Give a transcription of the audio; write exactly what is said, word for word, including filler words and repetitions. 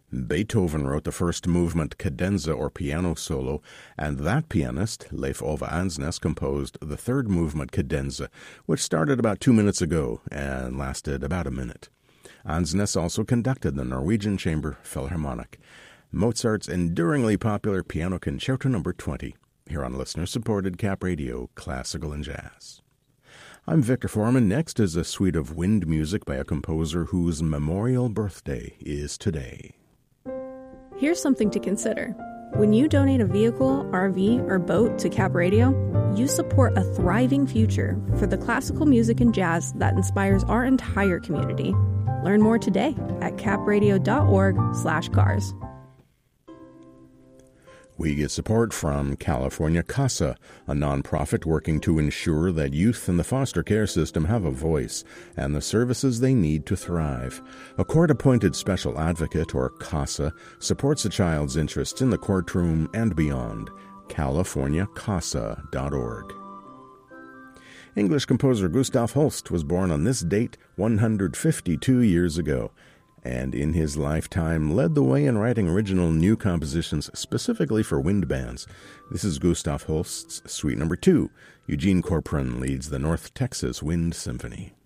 Beethoven wrote the first movement cadenza or piano solo, and that pianist, Leif Ove Ansnes, composed the third movement cadenza, which started about two minutes ago and lasted about a minute. Ansnes also conducted the Norwegian Chamber Philharmonic. Mozart's enduringly popular Piano Concerto Number twenty, here on listener-supported Cap Radio, Classical and Jazz. I'm Victor Foreman. Next is a suite of wind music by a composer whose memorial birthday is today. Here's something to consider. When you donate a vehicle, R V, or boat to Cap Radio, you support a thriving future for the classical music and jazz that inspires our entire community. Learn more today at capradio.org slash cars. We get support from California CASA, a nonprofit working to ensure that youth in the foster care system have a voice and the services they need to thrive. A court-appointed special advocate, or CASA, supports a child's interests in the courtroom and beyond. california casa dot org. English composer Gustav Holst was born on this date one hundred fifty-two years ago, and in his lifetime led the way in writing original new compositions specifically for wind bands. This is Gustav Holst's Suite Number two. Eugene Corcoran leads the North Texas Wind Symphony.